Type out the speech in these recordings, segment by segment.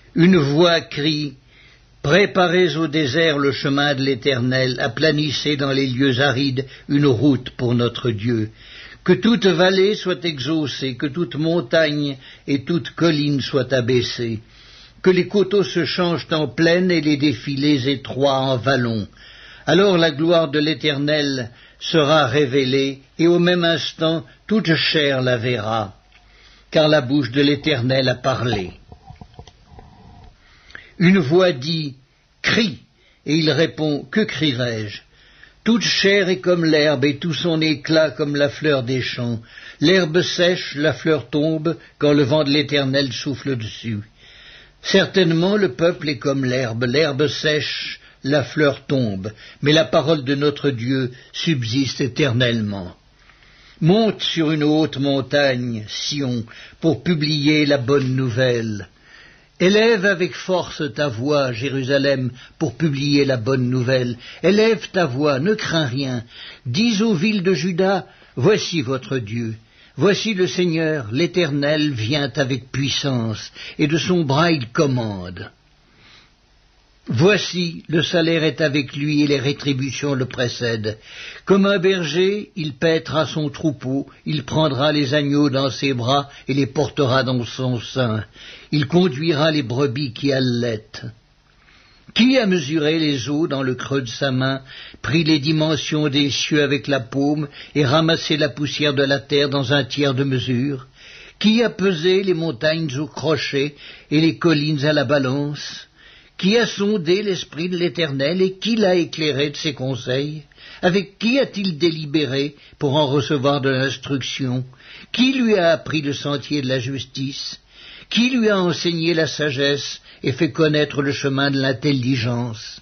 Une voix crie: préparez au désert le chemin de l'Éternel, aplanissez dans les lieux arides une route pour notre Dieu. Que toute vallée soit exaucée, que toute montagne et toute colline soient abaissées, que les coteaux se changent en plaine et les défilés étroits en vallons. Alors la gloire de l'Éternel sera révélée, et au même instant toute chair la verra, car la bouche de l'Éternel a parlé. Une voix dit: crie, et il répond: que crierai-je? Toute chair est comme l'herbe, et tout son éclat comme la fleur des champs. L'herbe sèche, la fleur tombe, quand le vent de l'Éternel souffle dessus. Certainement le peuple est comme l'herbe sèche, la fleur tombe, mais la parole de notre Dieu subsiste éternellement. Monte sur une haute montagne, Sion, pour publier la bonne nouvelle. Élève avec force ta voix, Jérusalem, pour publier la bonne nouvelle. Élève ta voix, ne crains rien. Dis aux villes de Juda: voici votre Dieu. Voici le Seigneur, l'Éternel vient avec puissance, et de son bras il commande. Voici, le salaire est avec lui et les rétributions le précèdent. Comme un berger, il paîtra son troupeau, il prendra les agneaux dans ses bras et les portera dans son sein. Il conduira les brebis qui allaitent. Qui a mesuré les eaux dans le creux de sa main, pris les dimensions des cieux avec la paume et ramassé la poussière de la terre dans un tiers de mesure? Qui a pesé les montagnes au crochet et les collines à la balance? Qui a sondé l'esprit de l'Éternel et qui l'a éclairé de ses conseils? Avec qui a-t-il délibéré pour en recevoir de l'instruction? Qui lui a appris le sentier de la justice? Qui lui a enseigné la sagesse et fait connaître le chemin de l'intelligence?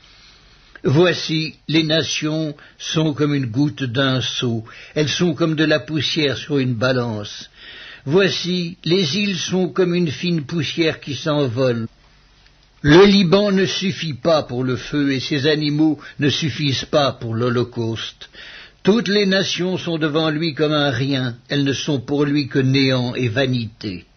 Voici, les nations sont comme une goutte d'un seau, elles sont comme de la poussière sur une balance. Voici, les îles sont comme une fine poussière qui s'envole. Le Liban ne suffit pas pour le feu, et ses animaux ne suffisent pas pour l'holocauste. Toutes les nations sont devant lui comme un rien, elles ne sont pour lui que néant et vanité.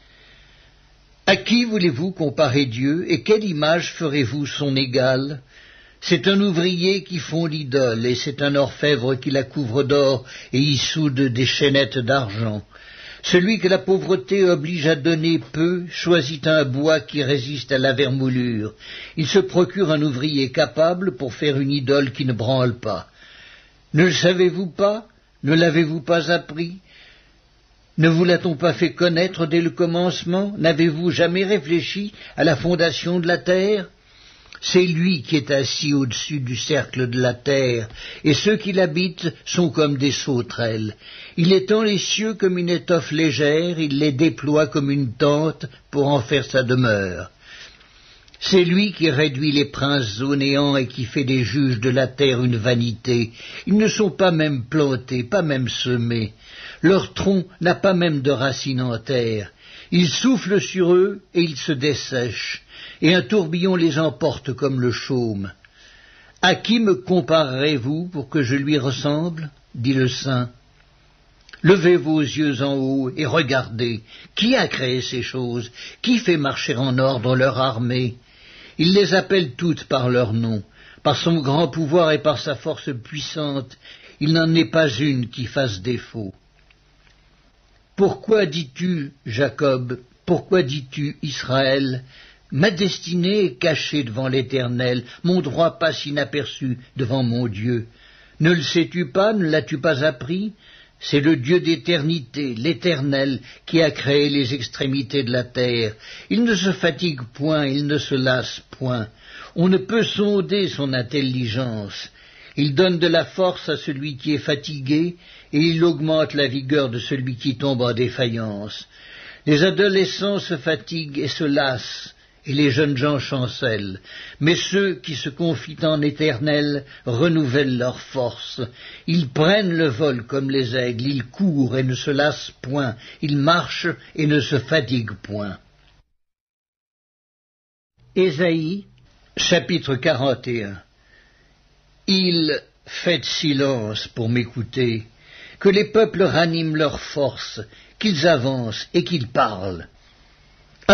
À qui voulez-vous comparer Dieu, et quelle image ferez-vous son égal? C'est un ouvrier qui fond l'idole, et c'est un orfèvre qui la couvre d'or, et y soude des chaînettes d'argent. Celui que la pauvreté oblige à donner peu choisit un bois qui résiste à la vermoulure. Il se procure un ouvrier capable pour faire une idole qui ne branle pas. Ne le savez-vous pas? Ne l'avez-vous pas appris? Ne vous l'a-t-on pas fait connaître dès le commencement? N'avez-vous jamais réfléchi à la fondation de la terre? C'est lui qui est assis au-dessus du cercle de la terre, et ceux qui l'habitent sont comme des sauterelles. Il étend les cieux comme une étoffe légère, il les déploie comme une tente pour en faire sa demeure. C'est lui qui réduit les princes au néant et qui fait des juges de la terre une vanité. Ils ne sont pas même plantés, pas même semés. Leur tronc n'a pas même de racines en terre. Il souffle sur eux et ils se dessèchent, et un tourbillon les emporte comme le chaume. À qui me comparerez-vous pour que je lui ressemble? Dit le Saint. Levez vos yeux en haut et regardez. Qui a créé ces choses? Qui fait marcher en ordre leur armée? Il les appelle toutes par leur nom. Par son grand pouvoir et par sa force puissante, il n'en est pas une qui fasse défaut. Pourquoi dis-tu, Jacob? Pourquoi dis-tu, Israël? Ma destinée est cachée devant l'Éternel, mon droit passe inaperçu devant mon Dieu. Ne le sais-tu pas, ne l'as-tu pas appris? C'est le Dieu d'éternité, l'Éternel, qui a créé les extrémités de la terre. Il ne se fatigue point, il ne se lasse point. On ne peut sonder son intelligence. Il donne de la force à celui qui est fatigué, et il augmente la vigueur de celui qui tombe en défaillance. Les adolescents se fatiguent et se lassent, et les jeunes gens chancellent. Mais ceux qui se confient en l'Éternel renouvellent leur force. Ils prennent le vol comme les aigles, ils courent et ne se lassent point, ils marchent et ne se fatiguent point. Ésaïe, chapitre 41. Il fait silence pour m'écouter, que les peuples raniment leur force, qu'ils avancent et qu'ils parlent.